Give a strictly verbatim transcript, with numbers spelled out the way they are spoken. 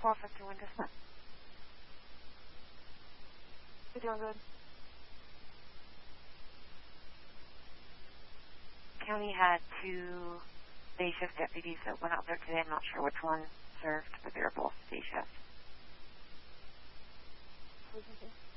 four fifty-one dismiss. You're doing good. County had two day shift deputies that went out there today. I'm not sure which one served, but they were both day shift.